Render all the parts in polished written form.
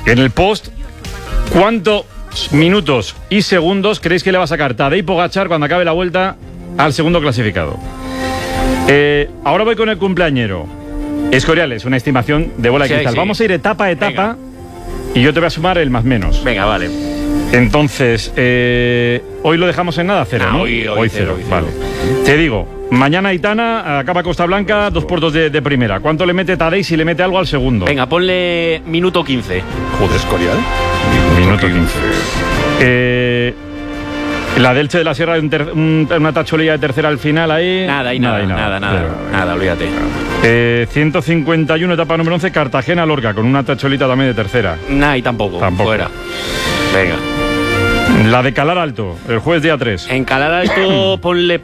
En el post, ¿cuántos minutos y segundos creéis que le va a sacar Tadej Pogačar cuando acabe la vuelta al segundo clasificado? Ahora voy con el cumpleañero. Escorial, es una estimación de bola de cristal. Sí. Vamos a ir etapa a etapa. Venga. Y yo te voy a sumar el más menos. Venga, vale. Entonces, hoy lo dejamos en nada, cero, ¿no? Hoy cero. Vale. Te digo, mañana Aitana acaba Costa Blanca, 2 puertos de primera. ¿Cuánto le mete Tadej si le mete algo al segundo? Venga, ponle minuto 15. Joder, Escorial. Minuto 15. La del Che de la Sierra, una tacholilla de tercera al final ahí. Nada, olvídate. 151, etapa número 11, Cartagena-Lorca, con una tacholita también de tercera. Nah, y tampoco. Fuera. Venga. La de Calar Alto, el jueves día 3. En Calar Alto, ponle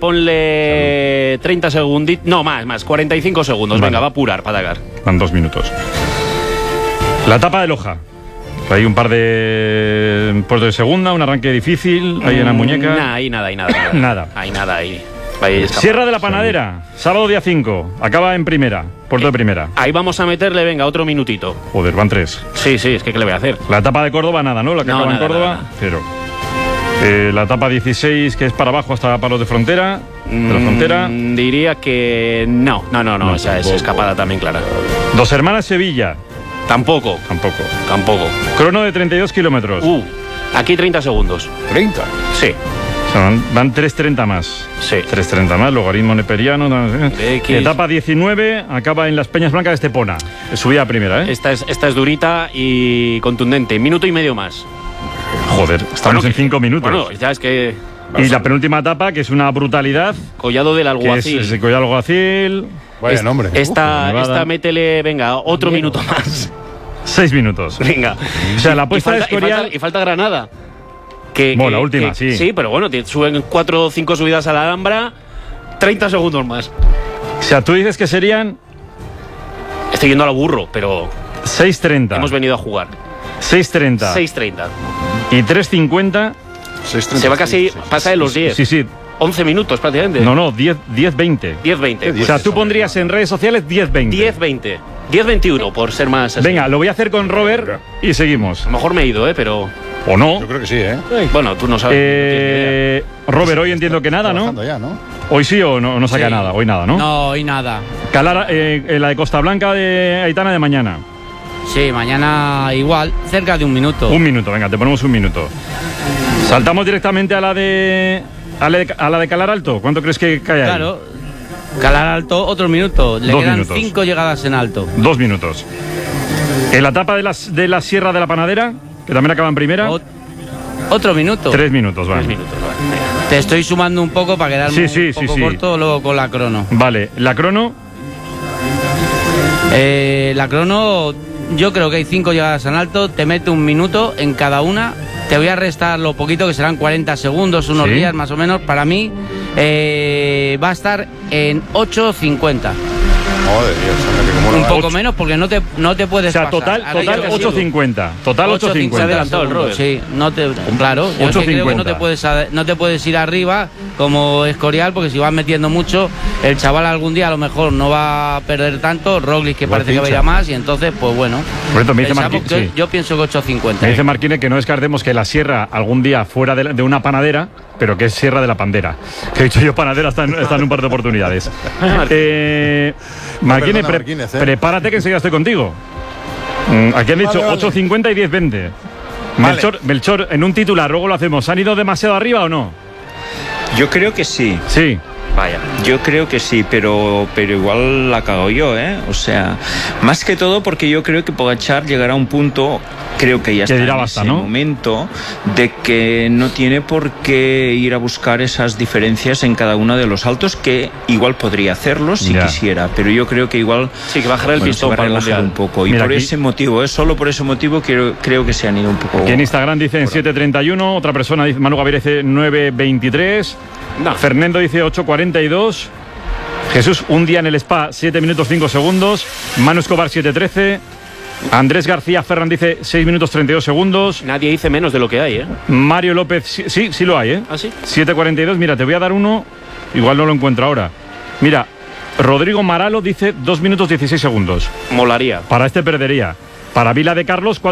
30 segunditos. No, más, 45 segundos. Vale. Venga, va a apurar para atacar. Van 2 minutos. La etapa de Loja. Hay un par de puertos de segunda, un arranque difícil, ahí en la muñeca. Ahí nada. Nada. Hay nada ahí. Sierra de la Panadera, sábado día 5, acaba en primera, puerto de primera. Ahí vamos a meterle, venga, otro minutito. Joder, van 3. Sí, es que ¿qué le voy a hacer? La etapa de Córdoba, nada, ¿no? La que acaba en Córdoba, 0. La etapa 16, que es para abajo hasta Palos de Frontera, de la Frontera. Diría que no, esa es escapada también clara. Dos Hermanas Sevilla. Tampoco. Crono de 32 kilómetros. Aquí 30 segundos. ¿30? Sí. O sea, van 3.30 más. Sí. 3.30 más, logaritmo neperiano. Etapa 19, acaba en las Peñas Blancas de Estepona. Subida a primera, ¿eh? Esta es durita y contundente. Minuto y medio más. Joder, estamos en 5 minutos. Bueno, ya es que... Y la penúltima etapa, que es una brutalidad. Collado del Alguacil. Es el Collado del Alguacil. Vaya nombre. Esta métele, venga, otro minuto más. 6 minutos. Venga. O sea, la apuesta de Escorial... Y falta Granada. La última, sí. Sí, pero bueno, suben 4 o 5 subidas a la Alhambra, 30 segundos más. O sea, tú dices que serían... Estoy yendo al burro, pero... 6.30. Hemos venido a jugar. 6.30. 6.30. Y 3.50... Se va casi... Pasa de los 10. Sí. 11 minutos prácticamente. No, 10-20. 10-20. O sea, tú pondrías en redes sociales 10-20. 10-20. 10-21, por ser más así. Venga, lo voy a hacer con Robert y seguimos. A lo mejor me he ido, pero... ¿O no? Yo creo que sí, ¿eh? Bueno, tú no sabes. Robert, hoy entiendo que nada, ¿no? Ya, ¿no? Hoy sí o no saca nada. Hoy nada, ¿no? No, hoy nada. La de Costa Blanca de Aitana de mañana. Sí, mañana igual, cerca de 1 minuto. 1 minuto, venga, te ponemos 1 minuto. Saltamos directamente a la de Calar Alto. ¿Cuánto crees que cae ahí? Claro, Calar Alto, otro minuto. Le quedan 5 llegadas en alto. 2 minutos. En la etapa de la Sierra de la Panadera, que también acaba en primera. Otro minuto. 3 minutos, vale. 3 minutos, vale. Te estoy sumando un poco para quedarme un poco corto luego con la crono. Vale, ¿la crono? La crono, yo creo que hay 5 llegadas en alto, te mete 1 minuto en cada una. Te voy a restar lo poquito, que serán 40 segundos, unos días más o menos. Para mí va a estar en 8.50. Joder, Dios, un poco menos porque no te puedes pasar. Total 8.50. Total 8.50. Se ha adelantado el Robert. Sí, claro. Yo creo que no te puedes ir arriba como Escorial, porque si vas metiendo mucho, el chaval algún día a lo mejor no va a perder tanto. Roglic, que parece que va a ir a más, y entonces, pues bueno. Yo pienso que 8.50. Me dice Marquine que no descartemos que la Sierra algún día fuera de una panadera, pero que es Sierra de la Pandera. Que he dicho yo, panadera está en un par de oportunidades. Marquine, prepárate que enseguida estoy contigo. Aquí han dicho 8.50 y 10.20. Vale. Melchor, en un titular, luego lo hacemos. ¿Han ido demasiado arriba o no? Yo creo que sí. Sí. Vaya. Yo creo que sí, pero igual la cago yo, ¿eh? O sea, más que todo porque yo creo que Pogačar llegará a un punto, creo que ya está en ese momento, de que no tiene por qué ir a buscar esas diferencias en cada uno de los saltos, que igual podría hacerlo si quisiera, pero yo creo que igual sí, que bajará el pistón para relajar un poco. Y por ese motivo, solo por ese motivo creo que se han ido un poco. Aquí en Instagram dicen 7.31, otra persona dice, Manu Gaviria dice 9.23. No. Fernando dice 8.42. Jesús, un día en el spa, 7 minutos 5 segundos. Manu Escobar, 7.13. Andrés García Ferran dice 6 minutos 32 segundos. Nadie dice menos de lo que hay, ¿eh? Mario López, sí lo hay, ¿eh? ¿Ah, sí? 7.42. Mira, te voy a dar uno. Igual no lo encuentro ahora. Mira, Rodrigo Maralo dice 2 minutos 16 segundos. Molaría. Para este perdería. Para Vila de Carlos,